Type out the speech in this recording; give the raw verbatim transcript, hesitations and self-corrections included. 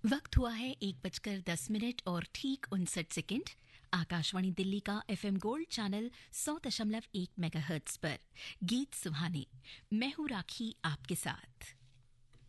वक्त हुआ है एक बजकर दस मिनट और ठीक उनसठ सेकंड। आकाशवाणी दिल्ली का एफएम गोल्ड चैनल सौ दशमलव एक मेगाहर्ट्ज पर गीत सुहाने। मैं हूं राखी आपके साथ।